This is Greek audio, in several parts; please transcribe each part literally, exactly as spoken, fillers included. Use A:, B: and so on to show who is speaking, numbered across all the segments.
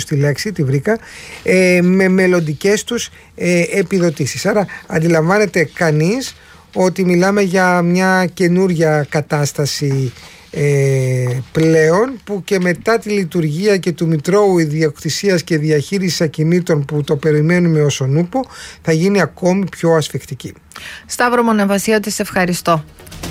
A: σωστή λέξη, τη βρήκα, ε, με μελλοντικές τους ε, επιδοτήσεις. Άρα αντιλαμβάνεται κανείς ότι μιλάμε για μια καινούρια κατάσταση ε, πλέον, που και μετά τη λειτουργία και του Μητρώου Ιδιοκτησίας και Διαχείρισης Ακινήτων, που το περιμένουμε ως ο νούπο, θα γίνει ακόμη πιο ασφιχτική.
B: Σταύρο Μονεβασιώτη, σε ευχαριστώ.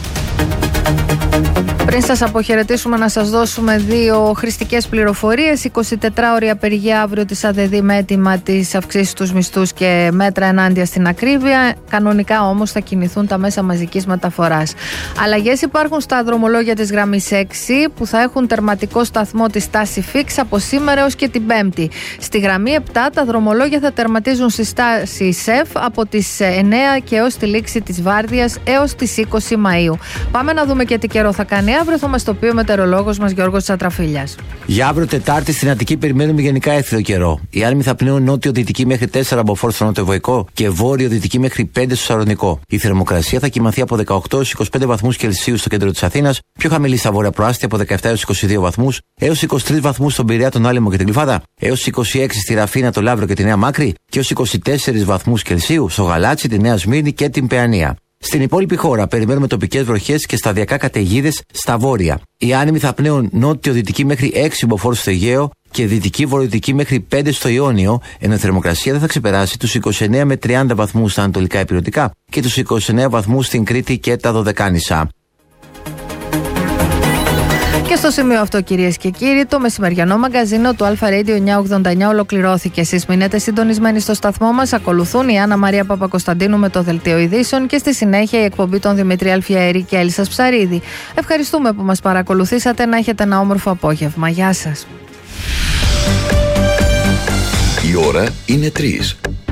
B: Πριν σας αποχαιρετήσουμε, να σας δώσουμε δύο χρηστικές πληροφορίες. εικοσιτετράωρη απεργία αύριο της ΑΔΕΔΗ με αίτημα της αυξήσης τους μισθούς και μέτρα ενάντια στην ακρίβεια. Κανονικά όμως θα κινηθούν τα μέσα μαζικής μεταφοράς. Αλλαγές υπάρχουν στα δρομολόγια της γραμμής έξι, που θα έχουν τερματικό σταθμό τη στάση Φίξ από σήμερα έως και την Πέμπτη. Στη γραμμή επτά τα δρομολόγια θα τερματίζουν στη στάση ΣΕΦ από τις εννέα και έως τη λήξη της βάρδιας έως τις είκοσι Μαΐου. Πάμε να δούμε και τι καιρό θα κάνει αύριο, θα μας το πει ο μετεωρολόγος μας Γιώργος Τσατραφίλιας.
C: Για αύριο Τετάρτη στην Αττική περιμένουμε γενικά έθριο καιρό. Οι άνεμοι θα πνέουν νότιο-δυτική μέχρι τέσσερα μποφόρ στο νότιο-βορικό και βόρειο-δυτική μέχρι πέντε στο Σαλονικό. Η θερμοκρασία θα κυμανθεί από δεκαοκτώ έως είκοσι πέντε βαθμούς Κελσίου στο κέντρο της Αθήνας, πιο χαμηλή στα βόρεια προάστια από δεκαεπτά έως είκοσι δύο βαθμούς, έως είκοσι τρεις βαθμούς στον Πειραιά, τον Άλυμο και την Γλυφάδα, έως είκοσι έξι στη Ραφίνα, το Λαύριο και τη Νέα Μάκρη και έως είκοσι τέσσερις βαθμούς Κελσίου στο Γαλάτσι, τη Νέα Σμύρνη και την Παιανία. Στην υπόλοιπη χώρα περιμένουμε τοπικές βροχές και σταδιακά καταιγίδες στα βόρεια. Οι άνεμοι θα πνέουν νότιο-δυτική μέχρι έξι μποφόρ στο Αιγαίο και δυτική-βορειοδυτική μέχρι πέντε στο Ιόνιο, ενώ η θερμοκρασία δεν θα ξεπεράσει τους είκοσι εννέα με τριάντα βαθμούς στα ανατολικά ηπειρωτικά και τους είκοσι εννέα βαθμούς στην Κρήτη και τα Δωδεκάνησα.
B: Και στο σημείο αυτό, κυρίες και κύριοι, το μεσημεριανό μαγκαζίνο του Αλφα Radio εννιακόσια ογδόντα εννιά ολοκληρώθηκε. Εσείς μείνετε συντονισμένοι στο σταθμό μας. Ακολουθούν η Άννα Μαρία Παπακοσταντίνου με το Δελτίο Ειδήσεων και στη συνέχεια η εκπομπή των Δημήτρη Αλφιαέρη και Έλισσας Ψαρίδη. Ευχαριστούμε που μας παρακολουθήσατε. Να έχετε ένα όμορφο απόγευμα. Γεια σας.
D: Η ώρα είναι τρεις.